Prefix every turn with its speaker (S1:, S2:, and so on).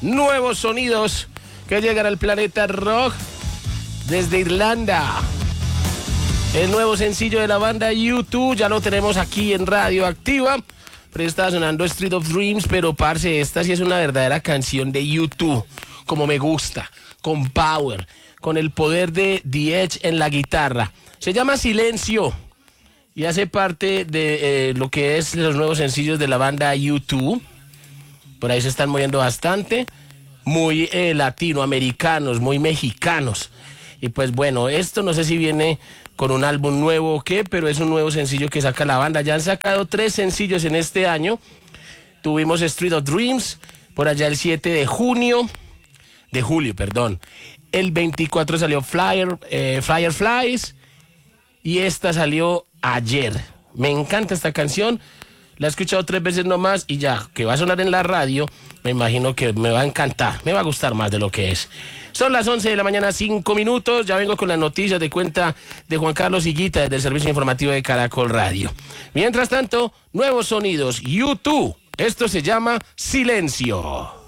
S1: nuevos sonidos que llegan al planeta rock desde Irlanda. El nuevo sencillo de la banda U2, ya lo tenemos aquí en Radio Activa. Pero está sonando Street of Dreams, pero parce, esta sí es una verdadera canción de U2, como me gusta, con power, con el poder de The Edge en la guitarra. Se llama Silencio y hace parte de lo que es los nuevos sencillos de la banda U2. Por ahí se están moviendo bastante, muy latinoamericanos, muy mexicanos. Y pues bueno, esto no sé si viene con un álbum nuevo o qué, pero es un nuevo sencillo que saca la banda. Ya han sacado 3 sencillos en este año. Tuvimos Street of Dreams, por allá el 7 de julio. El 24 salió Fireflies y esta salió ayer. Me encanta esta canción. La he escuchado 3 veces nomás y ya que va a sonar en la radio, me imagino que me va a encantar, me va a gustar más de lo que es. Son las 11 de la mañana, 5 minutos. Ya vengo con las noticias de cuenta de Juan Carlos Higuita desde el Servicio Informativo de Caracol Radio. Mientras tanto, nuevos sonidos. U2. Esto se llama Silencio.